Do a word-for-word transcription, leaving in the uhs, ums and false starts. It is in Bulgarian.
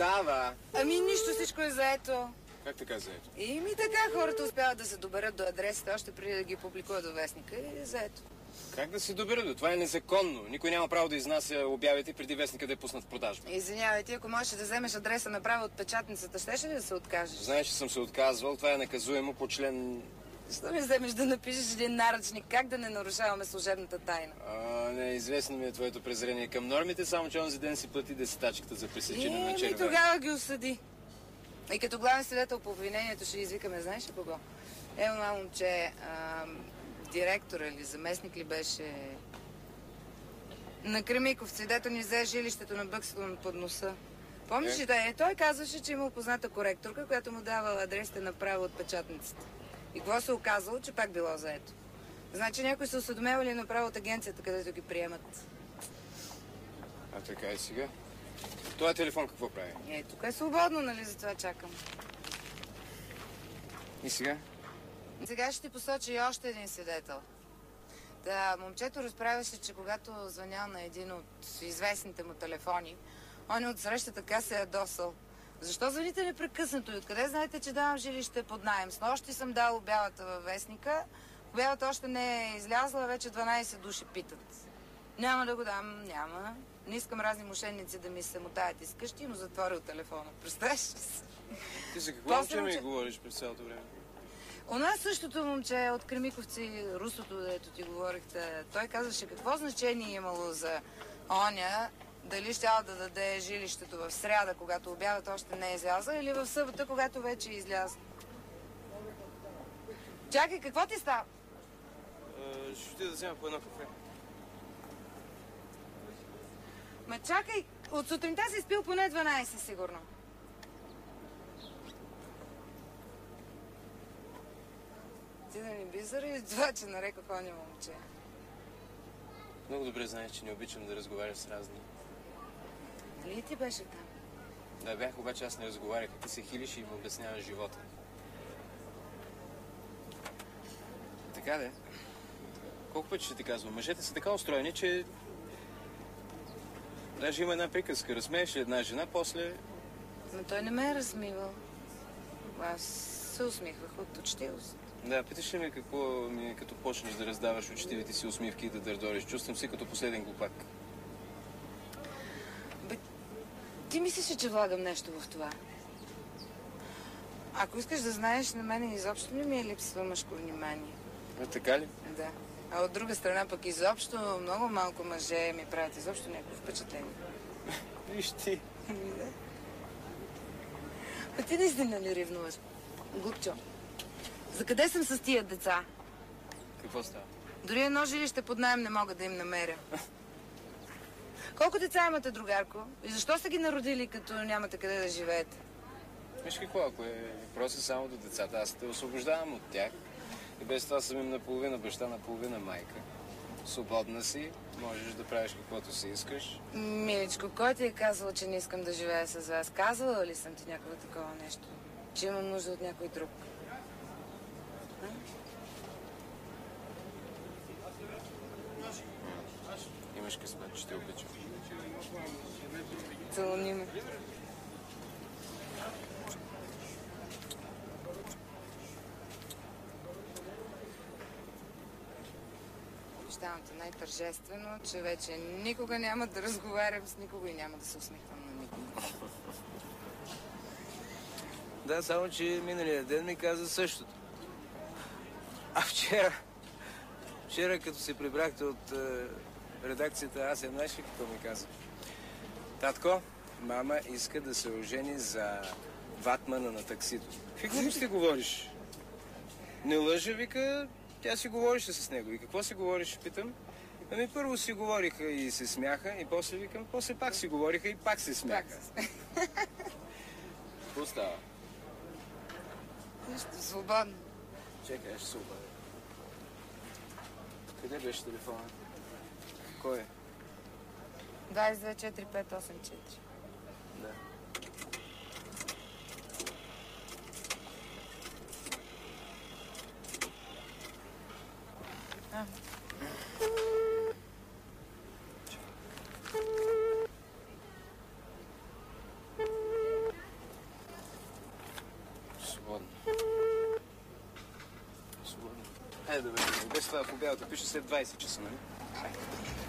става? Ами нищо, всичко е заето. Как така заето? И ми така, хората успяват да се доберат до адресите, още преди да ги публикуват във вестника и е заето. Как да се доберат до? Това е незаконно. Никой няма право да изнася обявите преди вестника да е пуснат в продажба. Извинявайте, ако можеш да вземеш адреса направо от печатницата, щеше ли да се откажеш? Знаеш, че съм се отказвал. Това е наказуемо по член... Защо ми вземеш да напишеш един наръчник? Как да не нарушаваме служебната тайна? А, не, известно ми е твоето презрение към нормите, само че онзи ден си плати десетачката за пресичане на червен. И тогава ги осъди. И като главен свидетел по обвинението ще извикаме, знаеш ли кого? Е, това момче, а, директора или заместник ли беше на Кремиковци, дето ни взе жилището на Бъкстон под носа. Помниш ли, е? Той казваше, че има позната коректорка, която му дава адресите направо от печатницата. И какво се оказало, че пак било заето. Значи някой се осведомявали направо от агенцията, където ги приемат. А така и сега? Това телефон какво прави? Е, тук е свободно, нали? Затова чакам. И сега? Сега ще ти посоча и още един свидетел. Да, момчето разправяше, че когато звънял на един от известните му телефони, он от среща така се ядосал. Защо звъните непрекъснато и откъде знаете, че давам жилище под наем? Снощи съм дал обявата във вестника. Обявата още не е излязла, вече дванайсет души питат. Няма да го дам, няма. Не искам разни мошенници да ми се мотаят из къщи, но затворил телефона. Представяш ли си? Ти за какво момче ми говориш през цялото време? У нас същото момче от Кремиковци, русото, дето ти говорихте, той казваше какво значение е имало за оня, дали щял да даде жилището в сряда, когато обявата още не е излязла, или в събота, когато вече е излязла. Чакай, какво ти става? Uh, ще ти да взема по едно кафе. Ма чакай, от сутринта си спил поне дванайсет, сигурно. Ти да ми би заради това, че нарекох оня момче. Много добре знаеш, че не обичам да разговаря с разни. Дали ти беше там? Да, бях, обаче аз не разговарях. Ти се хилиш и ми обясняваш живота. Така де. Колко пъти ще ти казвам? Мъжете са така устроени, че... Даже има една приказка. Разсмееш ли една жена, после... Но той не ме е размивал. Аз се усмихвах от учтивост. Да, питаш ли ме какво ми е като почнеш да раздаваш учтивите си усмивки и да дърдориш? Чувствам си като последен глупак. Бе, ти мислиш, че влагам нещо в това? Ако искаш да знаеш, на мен изобщо не ми е липсва мъжко внимание. А, така ли? Да. А от друга страна пък изобщо много малко мъже ми правят изобщо някакво впечатление. Виж ти. Да. А ти наистина ли ревнуваш? Глупчо. За къде съм с тия деца? Какво става? Дори едно жилище под наем не мога да им намеря. Колко деца имате, другарко? И защо са ги народили, като нямате къде да живеете? Виж какво, ако е въпросът само до децата, аз те освобождавам от тях. И без това съм им наполовина баща, наполовина майка. Свободна си, можеш да правиш каквото си искаш. Миличко, кой ти е казал, че не искам да живея с вас? Казвала ли съм ти някакво такова нещо? Че имам нужда от някой друг? А? Имаш късмет, че те обичам. Целуни ме. Обещавам те най-тържествено, че вече никога няма да разговарям с никого и няма да се усмихвам на никого. Да, само че миналия ден ми каза същото. А вчера, вчера като се прибрахте от е, редакцията, аз я знаеш ли какво ми каза? Татко, мама иска да се ожени за ватмана на таксито. Какво ще говориш? Не лъжа, вика, тя си говорише с него. И какво си говориш, питам? Ами първо си говориха и се смяха, и после викам, после пак си говориха и пак се смяха. Какво става? Нищо, свободно. Чекай, ще се обадя. Къде беше телефона? Кой е? двайсет и две четири пет осем четири. Да. А. Свободно. Свободно. Хайде да бъдем. Без това в обявата пише след двайсет часа, нали? Хайде.